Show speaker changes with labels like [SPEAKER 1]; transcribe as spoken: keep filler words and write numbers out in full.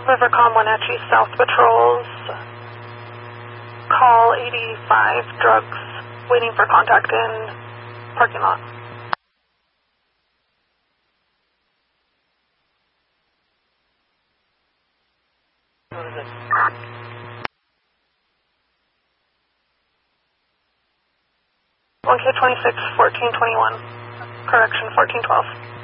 [SPEAKER 1] Rivercom Wenatchee South Patrols. Call eighty-five, drugs, waiting for contact in parking lot. one K twenty-six, fourteen twenty-one. Correction, fourteen twelve.